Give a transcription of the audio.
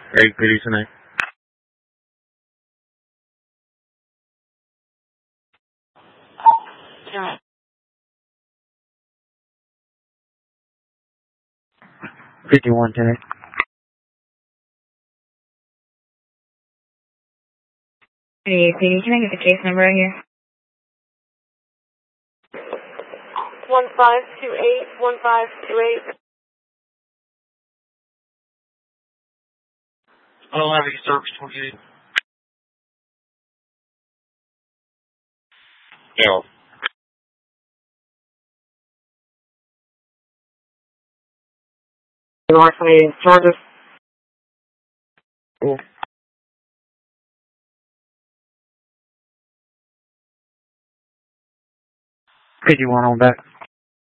Hey, good evening. Yeah. 51 today. Hey, can I get the case number right here? 1528. I don't have any service 28. Yeah. North Charges. Cool. 51 on back.